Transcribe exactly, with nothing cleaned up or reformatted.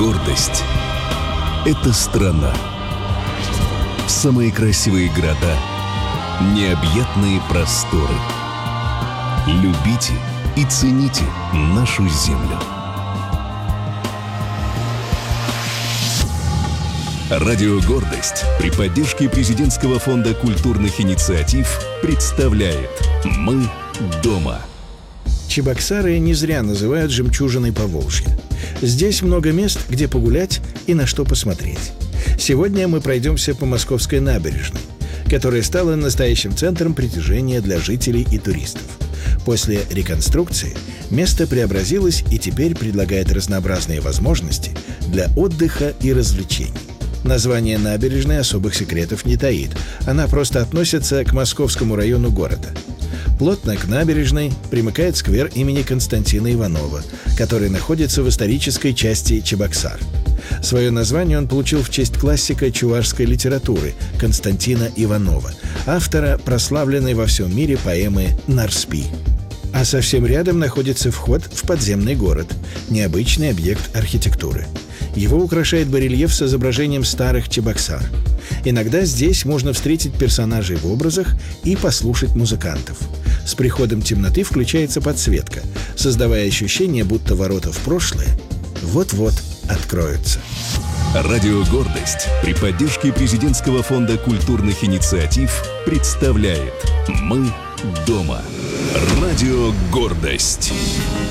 Гордость — это страна. Самые красивые города, необъятные просторы. Любите и цените нашу землю. Радио «Гордость» при поддержке Президентского фонда культурных инициатив представляет «Мы дома». Чебоксары не зря называют жемчужиной Поволжья. Здесь много мест, где погулять и на что посмотреть. Сегодня мы пройдемся по Московской набережной, которая стала настоящим центром притяжения для жителей и туристов. После реконструкции место преобразилось и теперь предлагает разнообразные возможности для отдыха и развлечений. Название набережной особых секретов не таит. Она просто относится к Московскому району города. Плотно к набережной примыкает сквер имени Константина Иванова, который находится в исторической части Чебоксар. Свое название он получил в честь классика чувашской литературы Константина Иванова, автора прославленной во всем мире поэмы «Нарспи». А совсем рядом находится вход в подземный город, необычный объект архитектуры. Его украшает барельеф с изображением старых Чебоксар. Иногда здесь можно встретить персонажей в образах и послушать музыкантов. С приходом темноты включается подсветка, создавая ощущение, будто ворота в прошлое вот-вот откроются. Радио «Гордость» при поддержке Президентского фонда культурных инициатив представляет «Мы дома». Радио «Гордость».